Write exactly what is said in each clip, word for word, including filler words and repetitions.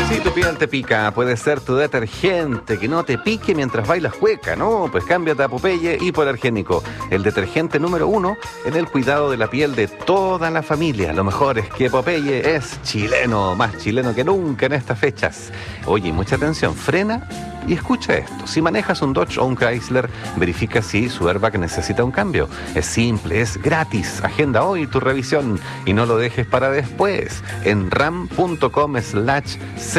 Si tu piel te pica, puede ser tu detergente, que no te pique mientras bailas cueca, ¿no? Pues cámbiate a Popeye Hipoalergénico, el detergente número uno en el cuidado de la piel de toda la familia. Lo mejor es que Popeye es chileno, más chileno que nunca en estas fechas. Oye, mucha atención, frena y escucha esto. Si manejas un Dodge o un Chrysler, verifica si su airbag necesita un cambio. Es simple, es gratis. Agenda hoy tu revisión y no lo dejes para después en ram punto com slash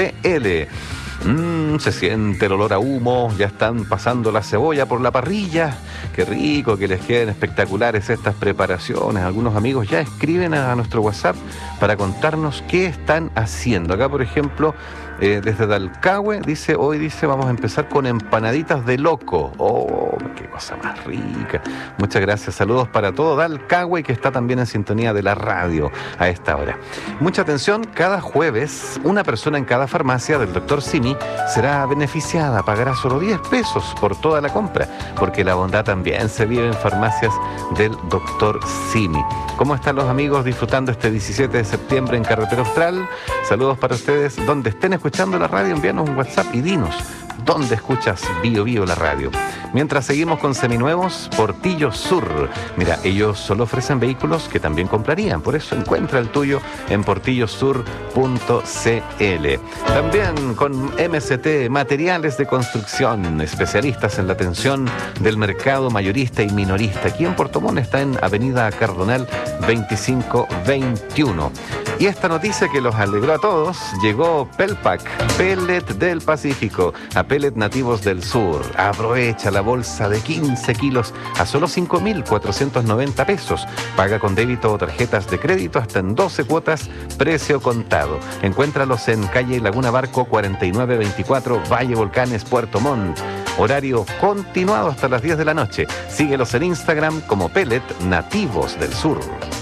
cl. Mmm, se siente el olor a humo, ya están pasando la cebolla por la parrilla. Qué rico, que les queden espectaculares estas preparaciones. Algunos amigos ya escriben a nuestro WhatsApp para contarnos qué están haciendo. Acá, por ejemplo, eh, desde Dalcahue, dice, hoy dice, vamos a empezar con empanaditas de loco. Oh, qué cosa más rica. Muchas gracias, saludos para todo Dalcahue, que está también en sintonía de la radio a esta hora. Mucha atención, cada jueves, una persona en cada farmacia del doctor Simi será beneficiada, pagará solo diez pesos por toda la compra, porque la bondad también se vive en farmacias del doctor Simi. ¿Cómo están los amigos disfrutando este diecisiete de septiembre en Carretera Austral? Saludos para ustedes. Donde estén escuchando la radio, envíanos un WhatsApp y dinos dónde escuchas Bio Bio la radio. Mientras seguimos con seminuevos, Portillo Sur. Mira, ellos solo ofrecen vehículos que también comprarían, por eso encuentra el tuyo en portillo sur punto cl. También con M C T, Materiales de Construcción, especialistas en la atención del mercado mayorista y minorista. Aquí en Puerto Montt está en Avenida Cardonal veinticinco veintiuno. Y esta noticia que los alegró a todos, llegó Pelpac, Pellet del Pacífico, a Pellet Nativos del Sur. Aprovecha la bolsa de quince kilos a solo cinco mil cuatrocientos noventa pesos. Paga con débito o tarjetas de crédito hasta en doce cuotas, precio contado. Encuéntralos en calle Laguna Barco cuarenta y nueve veinticuatro, Valle Volcanes, Puerto Montt. Horario continuado hasta las diez de la noche. Síguelos en Instagram como Pellet Nativos del Sur.